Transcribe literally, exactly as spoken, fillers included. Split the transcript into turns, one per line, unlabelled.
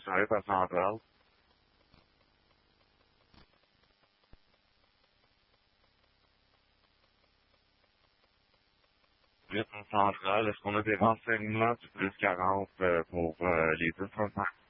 j'arrête à Centrale. Rythme Central, est-ce qu'on a des renseignements du plus quarante euh, pour euh, les deux frontières?